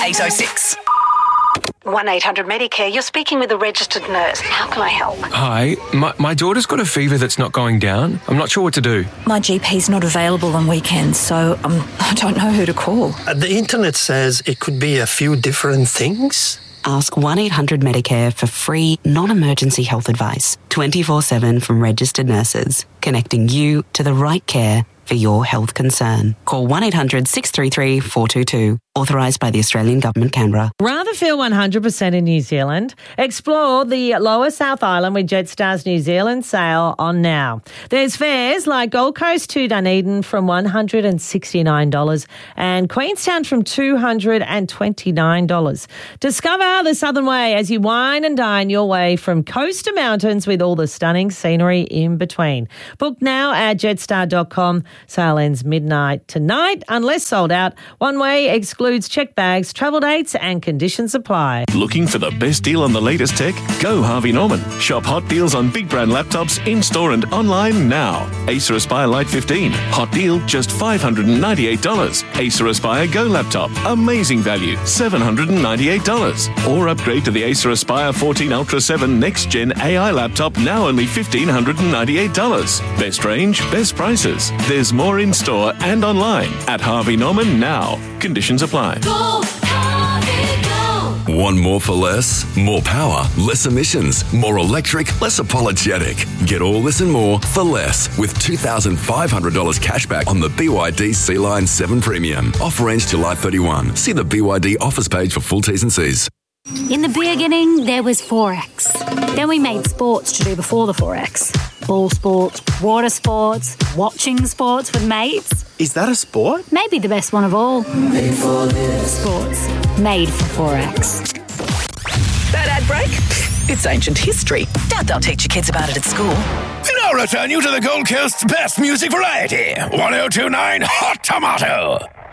806. 1-800-MEDICARE. You're speaking with a registered nurse. How can I help? Hi, my daughter's got a fever that's not going down. I'm not sure what to do. My GP's not available on weekends, so I don't know who to call. The internet says it could be a few different things. Ask 1-800-MEDICARE for free, non-emergency health advice, 24/7 from registered nurses, connecting you to the right care for your health concern. Call 1-800-633-422. Authorised by the Australian Government, Canberra. Rather feel 100% in New Zealand? Explore the Lower South Island with Jetstar's New Zealand sale on now. There's fares like Gold Coast to Dunedin from $169 and Queenstown from $229. Discover the Southern Way as you wine and dine your way from coast to mountains with all the stunning scenery in between. Book now at jetstar.com. Sale ends midnight tonight unless sold out. One way excludes checked bags, travel dates and conditions apply. Looking for the best deal on the latest tech? Go Harvey Norman. Shop hot deals on big brand laptops in-store and online now. Acer Aspire Lite 15. Hot deal, just $598. Acer Aspire Go laptop. Amazing value, $798. Or upgrade to the Acer Aspire 14 Ultra 7 Next Gen AI laptop, now only $1,598. Best range, best prices. There's more in-store and online at Harvey Norman now. Conditions apply. Go, Harvey, go. Want more for less? More power, less emissions, more electric, less apologetic. Get all this and more for less with $2,500 cashback on the BYD Sea-Line 7 Premium. Offer ends July 31. See the BYD offers page for full T's and C's. In the beginning, there was Forex. Then we made sports to do before the Forex. Ball sports, water sports, watching sports with mates. Is that a sport? Maybe the best one of all. Made for this. Sports. Made for Forex. That ad break? It's ancient history. Doubt they'll teach your kids about it at school. Now return you to the Gold Coast's best music variety. 1029 Hot Tomato.